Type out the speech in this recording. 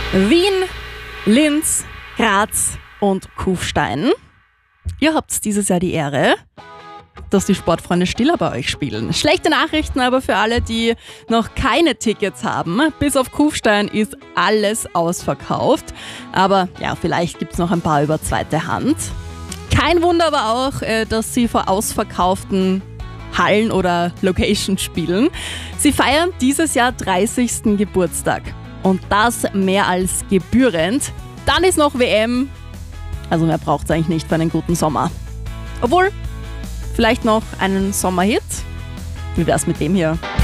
Wien, Linz, Graz und Kufstein. Ihr habt dieses Jahr die Ehre, dass die Sportfreunde Stiller bei euch spielen. Schlechte Nachrichten aber für alle, die noch keine Tickets haben. Bis auf Kufstein ist alles ausverkauft. Aber ja, vielleicht gibt es noch ein paar über zweite Hand. Kein Wunder aber auch, dass sie vor ausverkauften Hallen oder Locations spielen. Sie feiern dieses Jahr 30. Geburtstag. Und das mehr als gebührend. Dann ist noch WM. Also mehr braucht es eigentlich nicht für einen guten Sommer. Obwohl, vielleicht noch einen Sommerhit. Wie wär's mit dem hier?